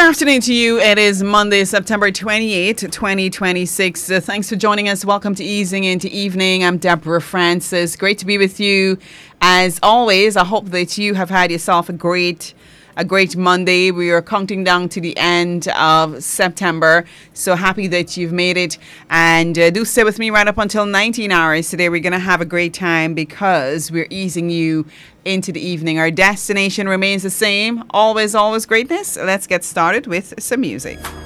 afternoon to you. It is Monday, September 28th, 2026. Thanks for joining us. Welcome to Easing into Evening. I'm Deborah Francis. Great to be with you. As always, I hope that you have had yourself a great Monday. We are counting down to the end of September. So happy that you've made it. And do stay with me right up until 19 hours. Today we're going to have a great time because we're easing you into the evening. Our destination remains the same. Always, always greatness. Let's get started with some music.